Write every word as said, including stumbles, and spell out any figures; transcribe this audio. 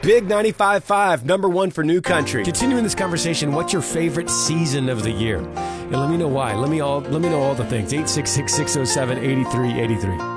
Big ninety-five point five, number one for New Country. Continuing this conversation, what's your favorite season of the year? And let me know why. Let me all let me know all the things. eight six six, six oh seven, eight three eight three.